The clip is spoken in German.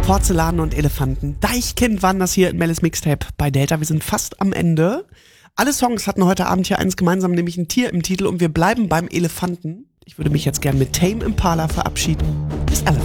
Porzellan und Elefanten. Deichkind waren das hier in Melis Mixtape bei Delta. Wir sind fast am Ende. Alle Songs hatten heute Abend hier eins gemeinsam, nämlich ein Tier im Titel. Und wir bleiben beim Elefanten. Ich würde mich jetzt gern mit Tame Impala verabschieden. Bis alle.